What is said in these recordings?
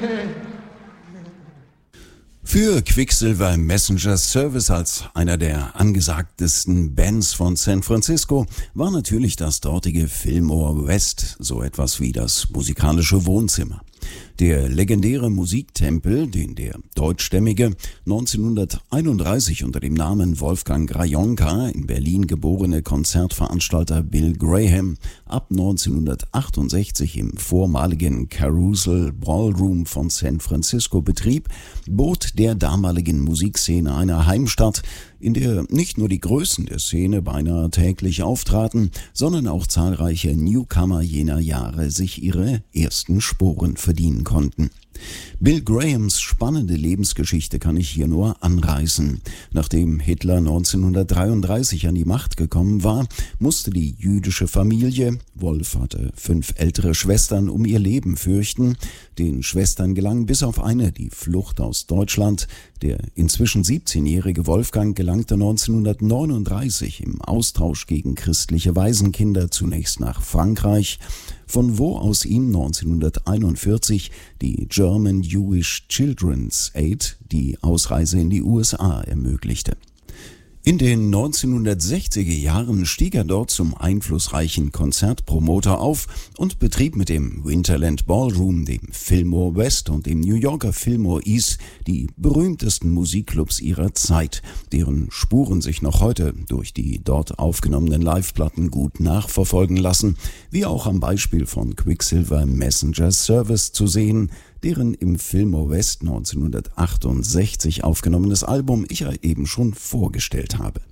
Für Quicksilver Messenger Service als einer der angesagtesten Bands von San Francisco war natürlich das dortige Fillmore West so etwas wie das musikalische Wohnzimmer. Der legendäre Musiktempel, den der deutschstämmige 1931 unter dem Namen Wolfgang Grajonka in Berlin geborene Konzertveranstalter Bill Graham ab 1968 im vormaligen Carousel Ballroom von San Francisco betrieb, bot der damaligen Musikszene eine Heimstatt, in der nicht nur die Größen der Szene beinahe täglich auftraten, sondern auch zahlreiche Newcomer jener Jahre sich ihre ersten Sporen verdienen konnten. Bill Grahams spannende Lebensgeschichte kann ich hier nur anreißen. Nachdem Hitler 1933 an die Macht gekommen war, musste die jüdische Familie, Wolf hatte 5 ältere Schwestern, um ihr Leben fürchten. Den Schwestern gelang bis auf eine die Flucht aus Deutschland. Der inzwischen 17-jährige Wolfgang gelangte 1939 im Austausch gegen christliche Waisenkinder zunächst nach Frankreich, von wo aus ihm 1941 die German Jewish Children's Aid die Ausreise in die USA ermöglichte. In den 1960er Jahren stieg er dort zum einflussreichen Konzertpromoter auf und betrieb mit dem Winterland Ballroom, dem Fillmore West und dem New Yorker Fillmore East die berühmtesten Musikclubs ihrer Zeit, deren Spuren sich noch heute durch die dort aufgenommenen Liveplatten gut nachverfolgen lassen, wie auch am Beispiel von Quicksilver Messenger Service zu sehen, deren im Fillmore West 1968 aufgenommenes Album ich ja eben schon vorgestellt habe.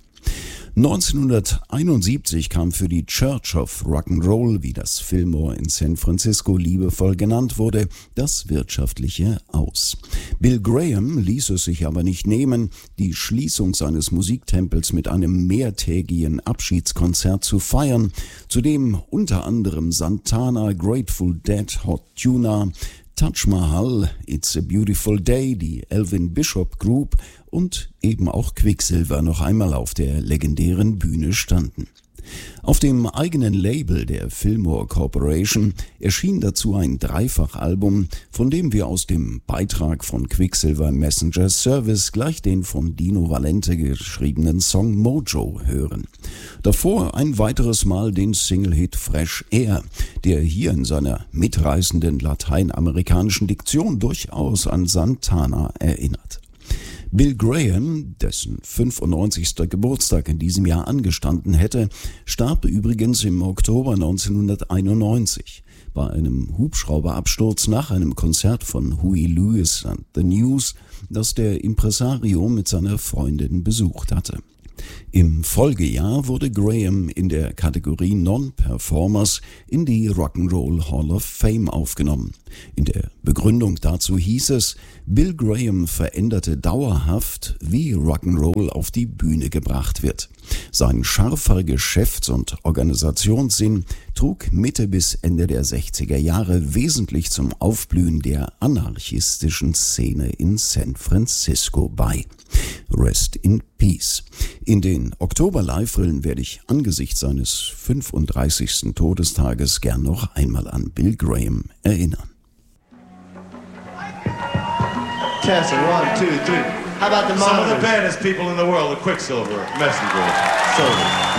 1971 kam für die Church of Rock'n'Roll, wie das Fillmore in San Francisco liebevoll genannt wurde, das Wirtschaftliche aus. Bill Graham ließ es sich aber nicht nehmen, die Schließung seines Musiktempels mit einem mehrtägigen Abschiedskonzert zu feiern, zu dem unter anderem Santana, Grateful Dead, Hot Tuna, Taj Mahal, It's a Beautiful Day, die Elvin Bishop Group und eben auch Quicksilver noch einmal auf der legendären Bühne standen. Auf dem eigenen Label der Fillmore Corporation erschien dazu ein Dreifachalbum, von dem wir aus dem Beitrag von Quicksilver Messenger Service gleich den von Dino Valente geschriebenen Song Mojo hören. Davor ein weiteres Mal den Single-Hit Fresh Air, der hier in seiner mitreißenden lateinamerikanischen Diktion durchaus an Santana erinnert. Bill Graham, dessen 95. Geburtstag in diesem Jahr angestanden hätte, starb übrigens im Oktober 1991 bei einem Hubschrauberabsturz nach einem Konzert von Huey Lewis and the News, das der Impresario mit seiner Freundin besucht hatte. Im Folgejahr wurde Graham in der Kategorie Non-Performers in die Rock'n'Roll Hall of Fame aufgenommen. In der Begründung dazu hieß es, Bill Graham veränderte dauerhaft, wie Rock'n'Roll auf die Bühne gebracht wird. Sein scharfer Geschäfts- und Organisationssinn trug Mitte bis Ende der 60er Jahre wesentlich zum Aufblühen der anarchistischen Szene in San Francisco bei. Rest in Peace. In den Oktober-Live-Rillen werde ich angesichts seines 35. Todestages gern noch einmal an Bill Graham erinnern. Testing, 1, 2, 3. How about the Some of monitors? the baddest people in the world, the Quicksilver Messenger Service.